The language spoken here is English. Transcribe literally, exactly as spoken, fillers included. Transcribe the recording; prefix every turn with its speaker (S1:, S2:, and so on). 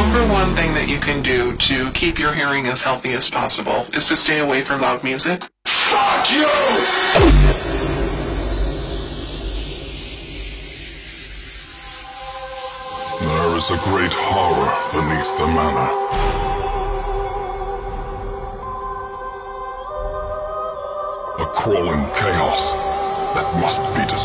S1: number one thing that you can do to keep your hearing as healthy as possible is to stay away from loud music.
S2: Fuck you!
S3: There is a great horror beneath the manor. A crawling chaos that must be destroyed.